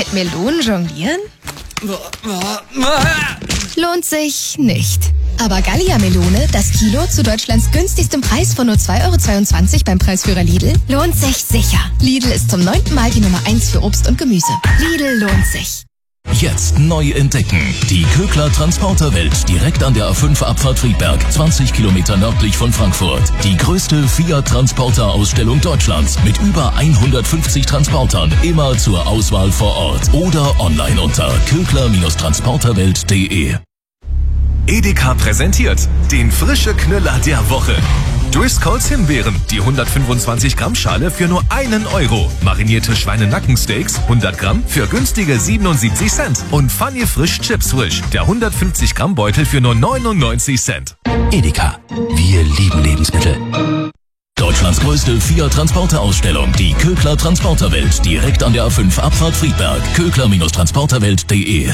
Mit Melonen jonglieren? Lohnt sich nicht. Aber Gallia-Melone, das Kilo zu Deutschlands günstigstem Preis von nur 2,22 € beim Preisführer Lidl, lohnt sich sicher. Lidl ist zum 9. Mal die Nummer 1 für Obst und Gemüse. Lidl lohnt sich. Jetzt neu entdecken. Die Köckler Transporterwelt direkt an der A5 Abfahrt Friedberg, 20 Kilometer nördlich von Frankfurt. Die größte Fiat-Transporter-Ausstellung Deutschlands mit über 150 Transportern, immer zur Auswahl vor Ort oder online unter köckler-transporterwelt.de. Edeka präsentiert den frische Knüller der Woche. Driscolls Himbeeren, die 125 Gramm Schale für nur 1 €. Marinierte Schweinenackensteaks, 100 Gramm für günstige 77 Cent. Und Funny Frisch Chips Frisch, der 150 Gramm Beutel für nur 99 Cent. Edeka. Wir lieben Lebensmittel. Deutschlands größte Fiat-Transporter-Ausstellung, die Köckler Transporterwelt, direkt an der A5 Abfahrt Friedberg. köckler-transporterwelt.de.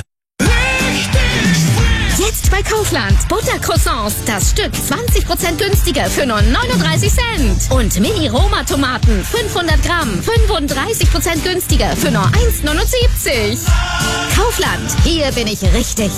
Jetzt bei Kaufland. Buttercroissants. Das Stück 20% günstiger für nur 39 Cent. Und Mini-Roma-Tomaten. 500 Gramm. 35% günstiger für nur 1,79 €. Kaufland. Hier bin ich richtig.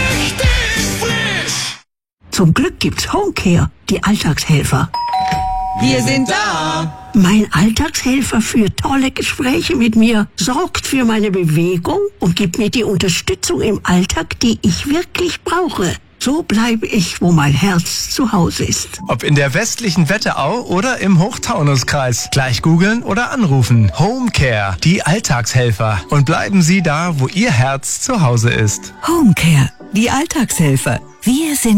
Zum Glück gibt's Homecare, die Alltagshelfer. Wir sind da. Mein Alltagshelfer führt tolle Gespräche mit mir, sorgt für meine Bewegung und gibt mir die Unterstützung im Alltag, die ich wirklich brauche. So bleibe ich, wo mein Herz zu Hause ist. Ob in der westlichen Wetterau oder im Hochtaunuskreis. Gleich googeln oder anrufen. Homecare, die Alltagshelfer. Und bleiben Sie da, wo Ihr Herz zu Hause ist. Homecare, die Alltagshelfer. Wir sind